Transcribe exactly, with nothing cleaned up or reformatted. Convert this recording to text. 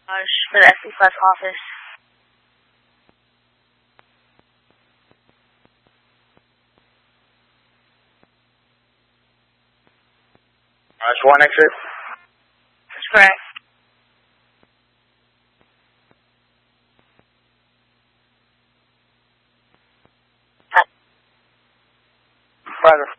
for the S B Plus office. Rush one exit? That's correct. Roger.